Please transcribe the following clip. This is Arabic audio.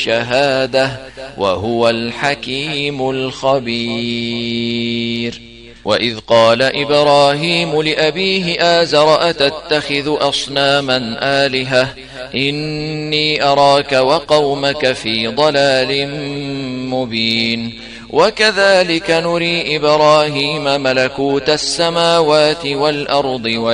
الشهادة وهو الحكيم الخبير. وإذ قال إبراهيم لأبيه آزر أتتخذ أصناما آلهة إني أراك وقومك في ضلال مبين. وكذلك نري إبراهيم ملكوت السماوات والأرض